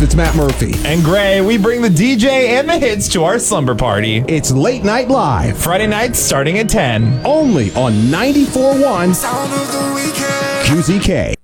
It's Matt Murphy. And Gray, we bring the DJ and the hits to our slumber party. It's Late Night Live. Friday nights starting at 10. Only on 94.1 QZK.